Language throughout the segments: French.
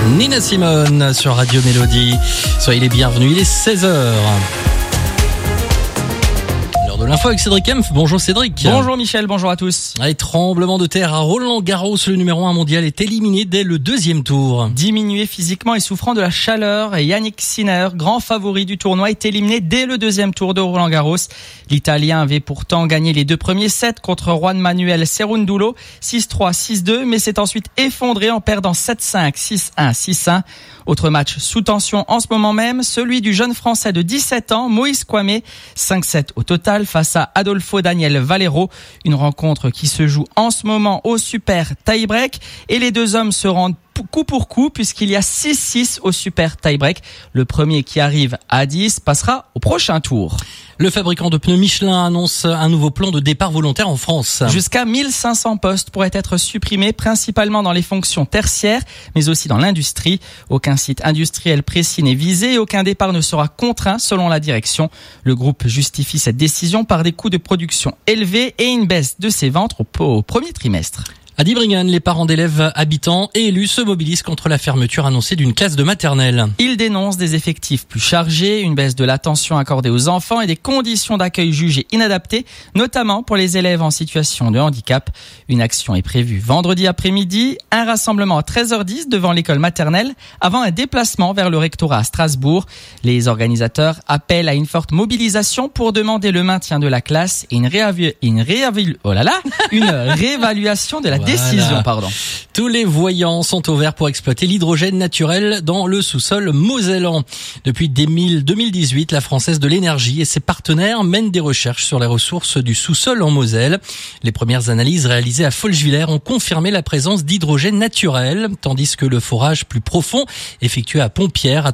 Nina Simone sur Radio Mélodie. Soyez les bienvenus, il est 16h. De l'info avec Cédric Kempf. Bonjour Cédric. Bonjour Michel, bonjour à tous. Allez, tremblement de terre à Roland-Garros, le numéro 1 mondial est éliminé dès le deuxième tour. Diminué physiquement et souffrant de la chaleur, Yannick Sinner, grand favori du tournoi, est éliminé dès le deuxième tour de Roland-Garros. L'Italien avait pourtant gagné les deux premiers sets contre Juan Manuel Cerundolo, 6-3, 6-2, mais s'est ensuite effondré en perdant 7-5, 6-1, 6-1. Autre match sous tension en ce moment même, celui du jeune Français de 17 ans, Moïse Kouamé, 5-7 au total face à Adolfo Daniel Valero. Une rencontre qui se joue en ce moment au super tie-break et les deux hommes se rendent coup pour coup puisqu'il y a 6-6 au super tie-break. Le premier qui arrive à 10 passera au prochain tour. Le fabricant de pneus Michelin annonce un nouveau plan de départ volontaire en France. Jusqu'à 1500 postes pourraient être supprimés, principalement dans les fonctions tertiaires, mais aussi dans l'industrie. Aucun site industriel précis n'est visé et aucun départ ne sera contraint selon la direction. Le groupe justifie cette décision par des coûts de production élevés et une baisse de ses ventes au premier trimestre. À Dibringen, les parents d'élèves, habitants et élus se mobilisent contre la fermeture annoncée d'une classe de maternelle. Ils dénoncent des effectifs plus chargés, une baisse de l'attention accordée aux enfants et des conditions d'accueil jugées inadaptées, notamment pour les élèves en situation de handicap. Une action est prévue vendredi après-midi, un rassemblement à 13h10 devant l'école maternelle avant un déplacement vers le rectorat à Strasbourg. Les organisateurs appellent à une forte mobilisation pour demander le maintien de la classe et une réévaluation de la décision, pardon. Tous les voyants sont au vert pour exploiter l'hydrogène naturel dans le sous-sol mosellan. Depuis 2018, la Française de l'énergie et ses partenaires mènent des recherches sur les ressources du sous-sol en Moselle. Les premières analyses réalisées à Folchwiller ont confirmé la présence d'hydrogène naturel, tandis que le forage plus profond, effectué à Pompierre à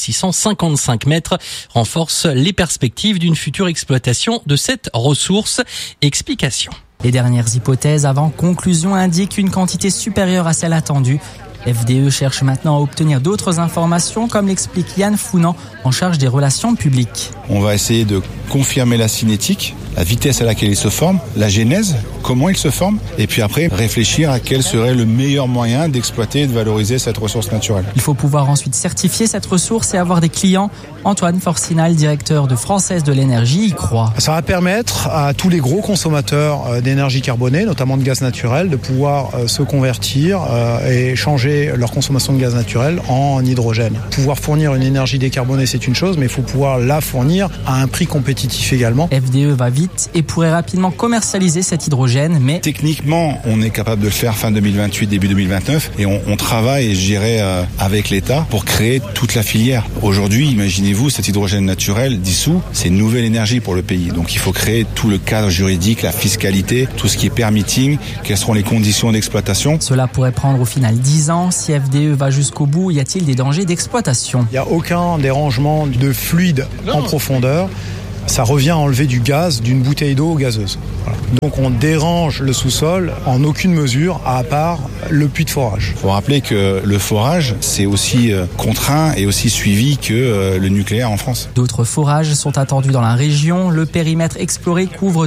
3655 mètres, renforce les perspectives d'une future exploitation de cette ressource. Explication. Les dernières hypothèses avant conclusion indiquent une quantité supérieure à celle attendue. FDE cherche maintenant à obtenir d'autres informations, comme l'explique Yann Founan, en charge des relations publiques. On va essayer de confirmer la cinétique, la vitesse à laquelle il se forme, la genèse, comment il se forme, et puis après réfléchir à quel serait le meilleur moyen d'exploiter et de valoriser cette ressource naturelle. Il faut pouvoir ensuite certifier cette ressource et avoir des clients. Antoine Forcinal, directeur de Française de l'énergie, y croit. Ça va permettre à tous les gros consommateurs d'énergie carbonée, notamment de gaz naturel, de pouvoir se convertir et changer leur consommation de gaz naturel en hydrogène. Pouvoir fournir une énergie décarbonée, c'est une chose, mais il faut pouvoir la fournir à un prix compétitif également. FDE va vite et pourrait rapidement commercialiser cet hydrogène, mais... Techniquement, on est capable de le faire fin 2028, début 2029, et on travaille, je dirais, avec l'État pour créer toute la filière. Aujourd'hui, imaginez-vous, cet hydrogène naturel dissous, c'est une nouvelle énergie pour le pays. Donc il faut créer tout le cadre juridique, la fiscalité, tout ce qui est permitting, quelles seront les conditions d'exploitation. Cela pourrait prendre au final 10 ans. Si FDE va jusqu'au bout, y a-t-il des dangers d'exploitation ? Il n'y a aucun dérangement de fluide en profondeur. Ça revient à enlever du gaz d'une bouteille d'eau gazeuse. Voilà. Donc on dérange le sous-sol en aucune mesure, à part le puits de forage. Il faut rappeler que le forage, c'est aussi contraint et aussi suivi que le nucléaire en France. D'autres forages sont attendus dans la région. Le périmètre exploré couvre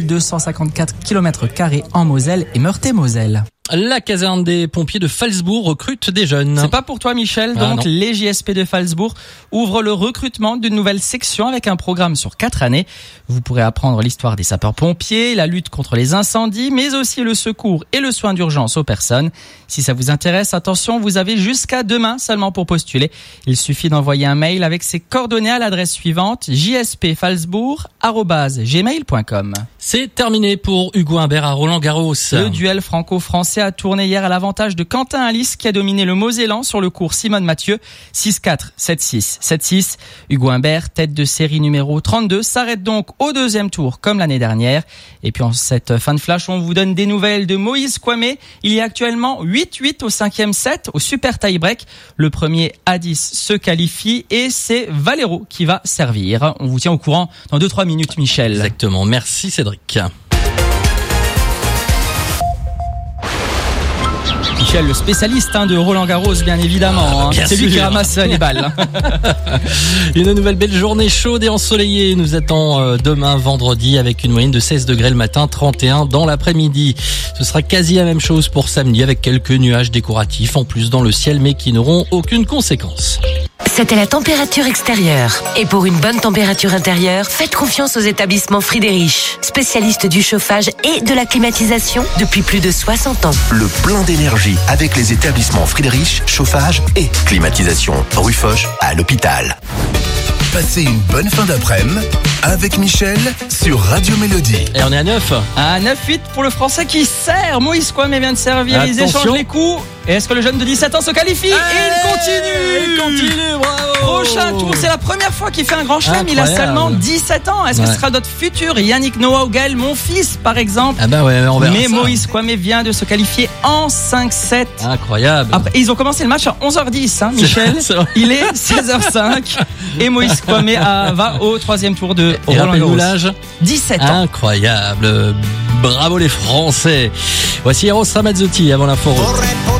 2254 km² en Moselle et Meurthe-et-Moselle. La caserne des pompiers de Phalsbourg recrute des jeunes. C'est pas pour toi Michel, donc les JSP de Phalsbourg ouvrent le recrutement d'une nouvelle section avec un programme sur 4 années. Vous pourrez apprendre l'histoire des sapeurs-pompiers, la lutte contre les incendies, mais aussi le secours et le soin d'urgence aux personnes. Si ça vous intéresse, attention, vous avez jusqu'à demain seulement pour postuler. Il suffit d'envoyer un mail avec ses coordonnées à l'adresse suivante, jspfalsbourg@gmail.com. C'est terminé pour Hugo Humbert à Roland-Garros. Le duel franco-français a tourné hier à l'avantage de Quentin Alice qui a dominé le Mosellan sur le court Simone Mathieu. 6-4, 7-6, 7-6. Hugo Humbert, tête de série numéro 32, s'arrête donc au deuxième tour comme l'année dernière. Et puis en cette fin de flash, on vous donne des nouvelles de Moïse Kouamé. Il y a actuellement 8-8 au 5e set au super tie-break. Le premier A10 se qualifie et c'est Valero qui va servir. On vous tient au courant dans 2-3 minutes, Michel. Exactement. Merci Cédric. Michel, le spécialiste de Roland Garros, bien évidemment. Bien C'est lui qui sûr. ramasse les balles. Une nouvelle belle journée chaude et ensoleillée nous attend demain vendredi avec une moyenne de 16 degrés le matin, 31 dans l'après-midi. Ce sera quasi la même chose pour samedi avec quelques nuages décoratifs en plus dans le ciel mais qui n'auront aucune conséquence. C'était la température extérieure. Et pour une bonne température intérieure, faites confiance aux établissements Friedrich, spécialistes du chauffage et de la climatisation depuis plus de 60 ans. Le plein d'énergie avec les établissements Friedrich, chauffage et climatisation. Rue Foch à l'hôpital. Passez une bonne fin d'après-midi avec Michel sur Radio Mélodie. Et on est à 9. À 9-8 pour le Français qui sert. Moïse Kwame vient de servir. Ils Attention. échangent les coups. Et est-ce que le jeune de 17 ans se qualifie? Et il continue. Il continue, bravo. Prochain tour, c'est la première fois qu'il fait un grand chelem. Il a Incroyable. seulement 17 ans. Est-ce que ce Ouais. sera notre futur Yannick Noah ou Gaël, mon fils, par exemple? Ah bah ouais, on verra Mais ça. Moïse Kwame vient de se qualifier en 5-7. Incroyable. Après, ils ont commencé le match à 11h10, Michel. C'est vrai. Il est 16h05 et Moïse Kwame va au 3e tour de Et Roland rappelle-nous Garros. l'âge. 17 ans. Incroyable. Bravo les Français. Voici Eros Ramazzotti avant l'info.